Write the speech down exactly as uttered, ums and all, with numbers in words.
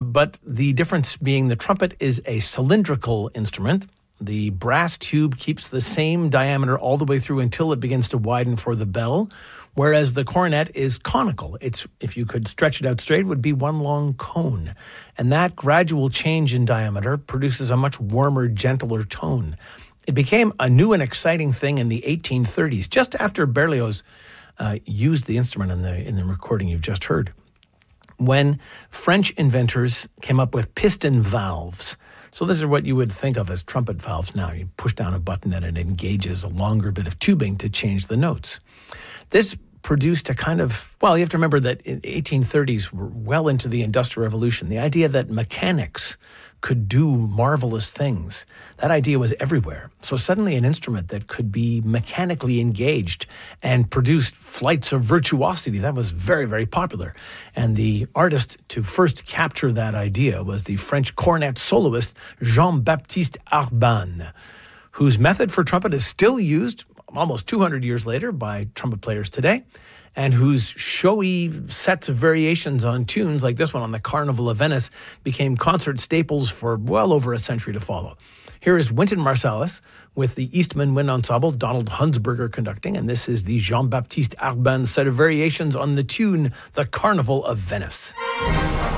but the difference being the trumpet is a cylindrical instrument. The brass tube keeps the same diameter all the way through until it begins to widen for the bell, whereas the cornet is conical. It's, if you could stretch it out straight, it would be one long cone. And that gradual change in diameter produces a much warmer, gentler tone. It became a new and exciting thing in the eighteen thirties, just after Berlioz uh, used the instrument in the in the recording you've just heard, when French inventors came up with piston valves. So this is what you would think of as trumpet valves now. You push down a button and it engages a longer bit of tubing to change the notes. This produced a kind of, well, you have to remember that in the eighteen thirties were well into the Industrial Revolution. The idea that mechanics could do marvelous things, that idea was everywhere. So suddenly an instrument that could be mechanically engaged and produced flights of virtuosity, that was very, very popular. And the artist to first capture that idea was the French cornet soloist Jean-Baptiste Arban, whose method for trumpet is still used almost two hundred years later by trumpet players today, and whose showy sets of variations on tunes like this one on the Carnival of Venice became concert staples for well over a century to follow. Here is Wynton Marsalis with the Eastman Wind Ensemble, Donald Hunsberger conducting, and this is the Jean-Baptiste Arban set of variations on the tune The Carnival of Venice.